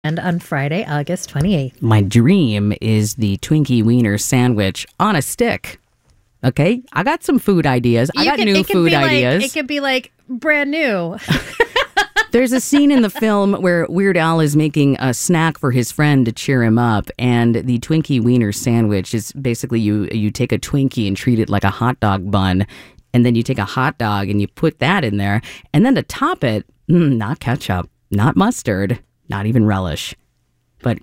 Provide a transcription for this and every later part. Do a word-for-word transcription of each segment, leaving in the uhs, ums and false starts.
And on Friday, August twenty-eighth. My dream is the Twinkie Wiener sandwich on a stick. Okay? I got some food ideas. I You got could- new it could food be like- ideas. it could be like brand new. There's a scene in the film where Weird Al is making a snack for his friend to cheer him up, and the Twinkie Wiener sandwich is basically you you take a Twinkie and treat it like a hot dog bun, and then you take a hot dog and you put that in there, and then to top it, mm, not ketchup, not mustard, not even relish, but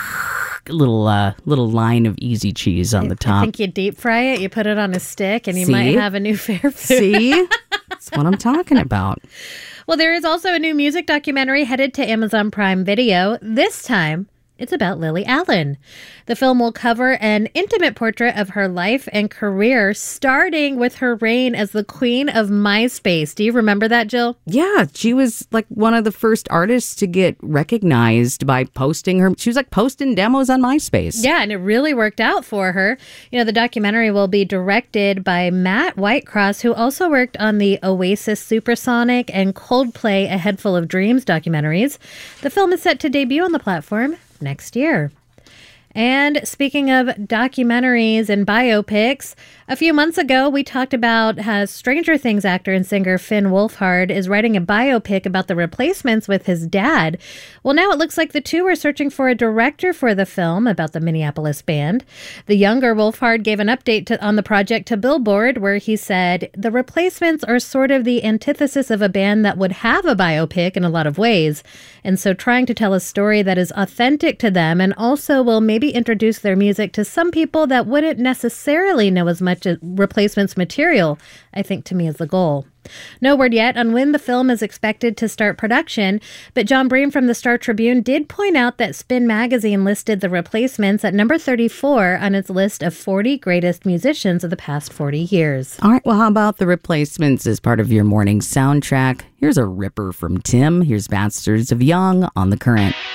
a little uh, little line of easy cheese on the top. I think you deep fry it, you put it on a stick, and you See? might have a new fair food. See? That's what I'm talking about. Well, there is also a new music documentary headed to Amazon Prime Video. This time, it's about Lily Allen. The film will cover an intimate portrait of her life and career, starting with her reign as the queen of MySpace. Do you remember that, Jill? Yeah, she was like one of the first artists to get recognized by posting her. She was like posting demos on MySpace. Yeah, and it really worked out for her. You know, the documentary will be directed by Matt Whitecross, who also worked on the Oasis Supersonic and Coldplay A Head Full of Dreams documentaries. The film is set to debut on the platform next year. And speaking of documentaries and biopics, a few months ago, we talked about how Stranger Things actor and singer Finn Wolfhard is writing a biopic about the Replacements with his dad. Well, now it looks like the two are searching for a director for the film about the Minneapolis band. The younger Wolfhard gave an update to, on the project to Billboard, where he said, "The Replacements are sort of the antithesis of a band that would have a biopic in a lot of ways. And so trying to tell a story that is authentic to them and also will maybe introduce their music to some people that wouldn't necessarily know as much as Replacements material, I think to me is the goal." No word yet on when the film is expected to start production, but John Bream from the Star Tribune did point out that Spin Magazine listed the Replacements at number thirty-four on its list of forty greatest musicians of the past forty years. All right, well, how about the Replacements as part of your morning soundtrack? Here's a ripper from Tim. Here's Bastards of Young on The Current.